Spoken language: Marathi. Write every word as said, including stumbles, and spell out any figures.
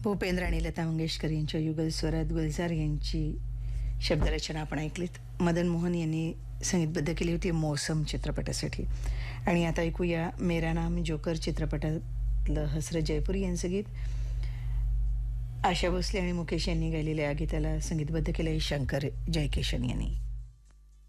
भूपेंद्र आणि लता मंगेशकर यांच्या युगल स्वरात गुलजार यांची शब्दरचना आपण ऐकलीत. मदन मोहन यांनी संगीतबद्ध केली होती मौसम चित्रपटासाठी. आणि आता ऐकूया मेरा नाम जोकर चित्रपटातलं हसरत जयपुरी यांचं गीत. आशा भोसले आणि मुकेश यांनी गायलेल्या गीताला संगीतबद्ध केलं आहे शंकर जयकिशन यांनी.